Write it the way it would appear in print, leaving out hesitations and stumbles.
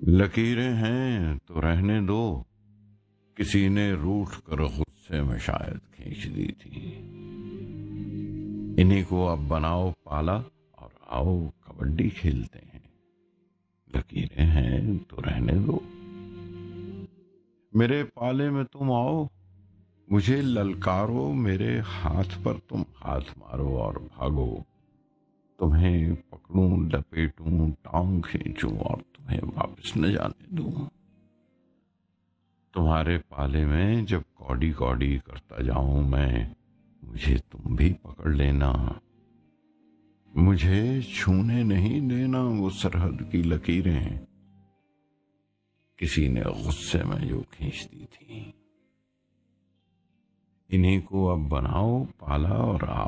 लकीरें हैं तो रहने दो, किसी ने रूठ कर गुस्से में शायद खींच दी थी। इन्हीं को अब बनाओ पाला और आओ कबड्डी खेलते हैं। लकीरें हैं तो रहने दो, मेरे पाले में तुम आओ, मुझे ललकारो, मेरे हाथ पर तुम हाथ मारो और भागो। तुम्हें पकड़ूं, लपेटूं, टांग खींचूं और तुम्हें वापस न जाने दूं। तुम्हारे पाले में जब कौड़ी कौड़ी करता जाऊं मैं, मुझे तुम भी पकड़ लेना। मुझे छूने नहीं देना वो सरहद की लकीरें, किसी ने गुस्से में जो खींच दी थी। इन्हीं को अब बनाओ पाला और